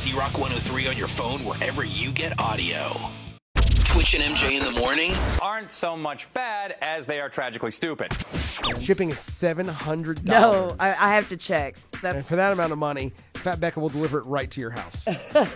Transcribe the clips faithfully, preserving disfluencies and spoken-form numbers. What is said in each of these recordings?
Z-Rock one oh three on your phone wherever you get audio. Twitch and M J in the morning aren't so much bad as they are tragically stupid. Shipping is seven hundred dollars. No, I, I have to check. That's And for that amount of money, Fat Becca will deliver it right to your house.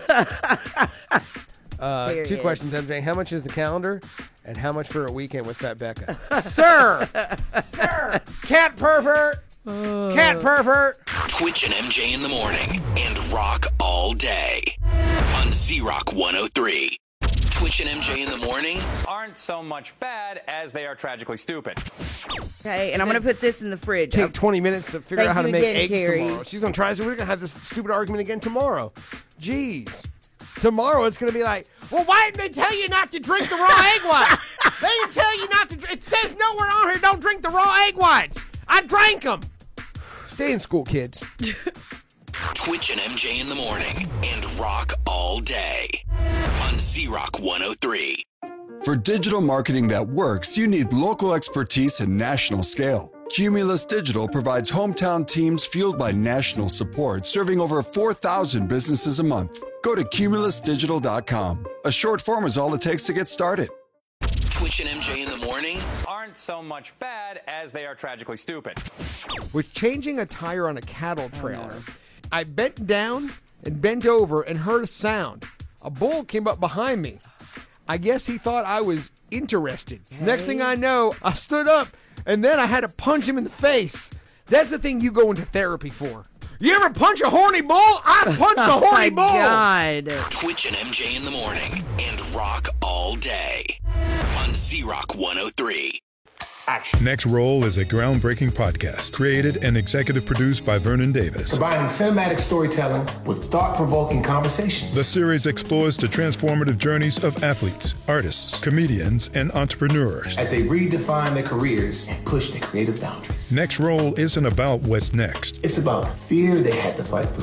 uh, two Period. questions, M J. How much is the calendar? And how much for a weekend with Fat Becca? Sir! Sir! Cat pervert! Cat pervert! Twitch and M J in the morning and rock all day on Z-Rock one oh three. Twitch and M J in the morning Aren't so much bad as they are tragically stupid. okay, and I'm going to put this in the fridge. Take twenty minutes to figure Thank out how to you make again, eggs Carrie. tomorrow. She's going to try. So we're going to have this stupid argument again tomorrow. Jeez. Tomorrow it's going to be like, well, why didn't they tell you not to drink the raw egg whites? They didn't tell you not to drink. It says nowhere on here, don't drink the raw egg whites. I drank them. Stay in school, kids. Twitch and M J in the morning and rock all day on Z-Rock one oh three. For digital marketing that works, you need local expertise and national scale. Cumulus Digital provides hometown teams fueled by national support, serving over four thousand businesses a month. Go to cumulus digital dot com. A short form is all it takes to get started. Twitch and M J in the morning Aren't so much bad as they are tragically stupid. Was changing a tire on a cattle trailer. I bent down and bent over and heard a sound. A bull came up behind me. I guess he thought I was interested. Next thing I know, I stood up and then I had to punch him in the face. That's the thing you go into therapy for. You ever punch a horny bull? I punched a horny Oh my bull. God. Twitch and M J in the morning and rock all day on Z-Rock one oh three. Next Roll is a groundbreaking podcast created and executive produced by Vernon Davis. Combining cinematic storytelling with thought-provoking conversations. The series explores the transformative journeys of athletes, artists, comedians, and entrepreneurs. As they redefine their careers and push their creative boundaries. Next Roll isn't about what's next. It's about the fear they had to fight through.